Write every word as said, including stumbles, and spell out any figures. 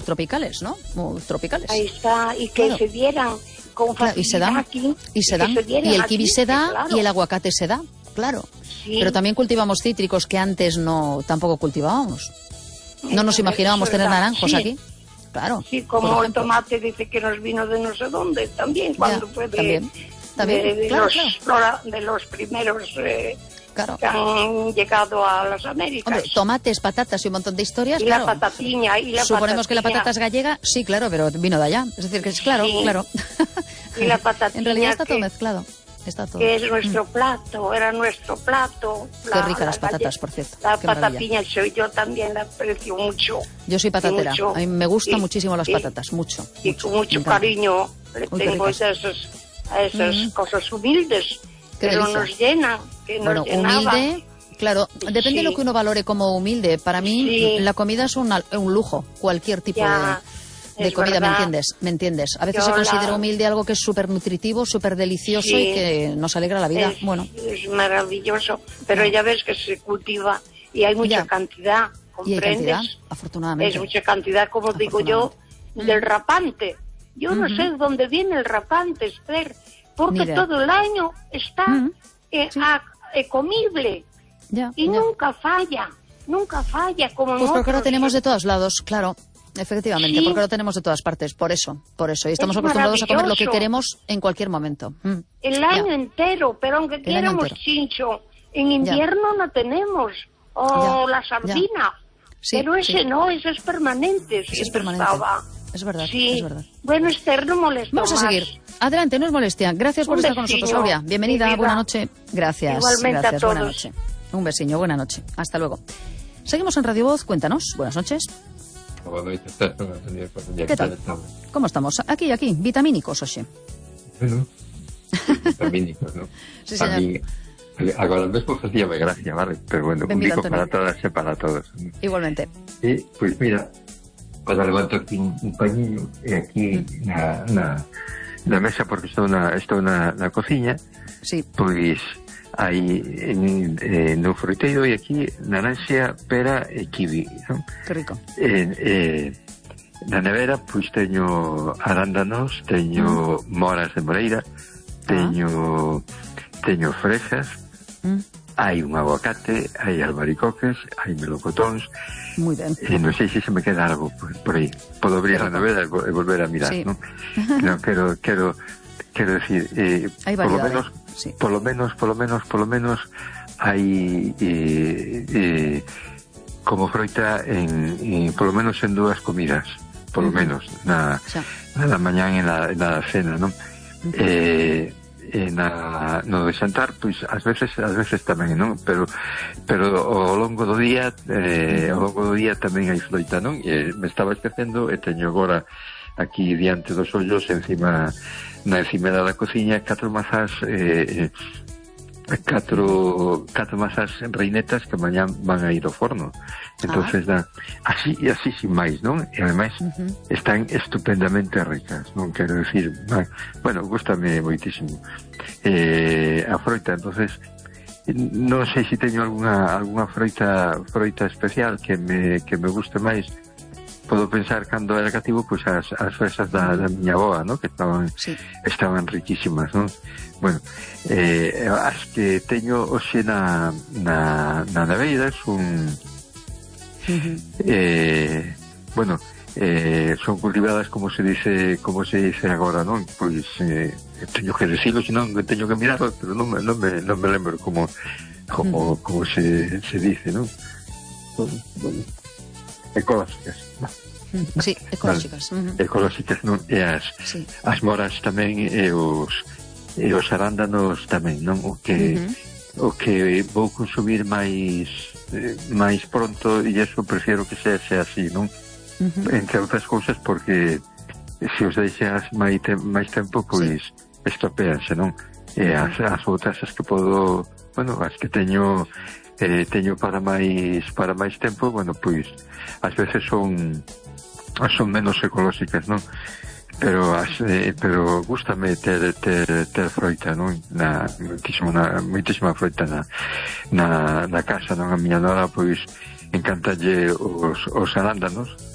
subtropicales, ¿no? Muy tropicales. Ahí está, y que claro. se dieran con facilidad claro, y se dan, aquí. Y, se dan, se y el kiwi aquí, se da, claro. y el aguacate se da, claro. Sí. Pero también cultivamos cítricos que antes no tampoco cultivábamos. No nos imaginábamos tener naranjos sí. aquí. Claro. Sí, como el tomate dice que nos vino de no sé dónde, también, cuando ya, fue de, también, también. de, de, claro, los, claro. de los primeros eh, claro. que han llegado a las Américas. Hombre, tomates, patatas y un montón de historias, y claro. la patatiña, y la Suponemos patatiña. que la patata es gallega, sí, claro, pero vino de allá. Es decir, que es claro, sí. claro. Y la patatiña en realidad está que, todo mezclado. Está todo. Que es nuestro mm. plato, era nuestro plato. Qué la, ricas las patatas, por cierto. La Qué patatiña soy yo también, la aprecio mucho. Yo soy patatera, mucho, a mí me gustan y, muchísimo las y, patatas, mucho. Y mucho, con mucho cariño le Uy, tengo a esas, a esas mm. cosas humildes, qué pero delicia. Nos llenan, que nos bueno, llenaba. Humilde, claro, depende sí. de lo que uno valore como humilde. Para mí, sí. la comida es un, un lujo, cualquier tipo ya. de... de es comida, verdad. ¿me entiendes? ¿Me entiendes? A veces Yo se considera la... humilde algo que es súper nutritivo, súper delicioso sí. y que nos alegra la vida. Es, bueno. es maravilloso, pero ya ves que se cultiva y hay mucha ya. cantidad, ¿comprendes? Y hay cantidad, afortunadamente. Es mucha cantidad, como digo yo, mm. del rapante. Yo mm-hmm. no sé dónde viene el rapante, Esther, porque todo el año está mm-hmm. eh, sí. a, eh, comible ya, y ya. nunca falla, nunca falla. Como pues porque ahora tenemos de todos lados, claro. Efectivamente, sí. porque lo tenemos de todas partes, por eso, por eso. Y estamos es acostumbrados a comer lo que queremos en cualquier momento. Mm. El año ya. entero, pero aunque El quieramos chincho, en invierno ya. no tenemos. O ya. la sardina. Sí, pero ese sí. no, ese es permanente. Ese es permanente. Estaba. Es verdad, sí. es verdad. Bueno, Esther, no molesta Vamos a más. seguir. Adelante, no es molestia. Gracias por Un estar vecino, con nosotros, Aurea. Bienvenida, buena noche. Gracias. Igualmente gracias, a todos. buena noche. Un besiño, buena noche. Hasta luego. Seguimos en Radio Voz, cuéntanos. Buenas noches. ¿Qué tal? ¿Cómo estamos? Aquí, aquí, vitamínicos, oxe. Bueno, vitamínicos, ¿no? Sí, señor. A mí, agora mesmo facíame gracia, vale? Pero bueno, un dico para todas e para todos. Igualmente. E, pois mira, cando levanto aquí un, un pañinho, e aquí mm. na, na, na mesa, porque estou na, estou na, na cociña, sí. pois hai en, eh, no fruteiro e aquí naranxa, pera e kiwi, non? Que rico. Eh, eh, na nevera pois teño arándanos, teño mm. moras de moreira, teño ah. teño fresas, mm. hai un aguacate, hai albaricoques, hai melocotóns. Moi ben. E non sei se se me queda algo por, por aí. Podo abrir a nevera e volver a mirar, sí. non? No, quero quero quero decir, eh, por lo menos sí. por lo menos, por lo menos, por lo menos hai eh, eh, como froita en, en por lo menos en dúas comidas, por lo uh-huh. menos na, na da mañán e na, na cena, non? Uh-huh. Eh, e na, no de xantar, pois ás veces ás veces tamén, non? Pero pero ao longo do día eh, ao longo do día tamén hai froita, non? E me estaba esquecendo e teño agora aquí diante dos ollos encima na encimera da cociña catro mazas eh, catro catro mazas reinetas que mañán van a ir ao forno. Entonces ah. da, así e así sin máis, non? E ademais uh-huh. están estupendamente ricas, non quero decir, bueno, gústame moitísimo eh, a froita. Entonces non sei se teño algunha algunha froita froita especial que me que me guste máis. Podo pensar cando era cativo, pois as, as fresas da, da miña boa, ¿no? Que estaban sí. estaban riquísimas, ¿no? Bueno, eh, as que teño hoxe na, na, na neveira son uh-huh. eh, bueno, eh, son cultivadas como se dice como se dice agora, non? Pois eh, teño que decirlo, senón teño que mirarlo, pero non me, non me, non me lembro como como, uh-huh. como se, se dice, non? Bueno, bueno. Ecolóxicas. Sí, ecolóxicas. Vale. Uh-huh. Ecolóxicas, non? E as, sí. as moras tamén e os e os arándanos tamén, non? O que uh-huh. o que vou consumir máis eh, máis pronto, e eso prefiero que sea, sea así, non? Uh-huh. Entre outras cousas porque se os deixas máis, te, máis tempo, pois sí. estropeanse, non? E as, as outras as que podo, bueno, as que teño eh, teño para máis para máis tempo, bueno, pois ás veces son son menos ecolóxicas, non? Pero as, eh, pero gústame ter, ter, ter froita, non? Na, moitísima, na, moitísima froita na, na, na casa, non? A miña nora, pois, encantalle os, os arándanos,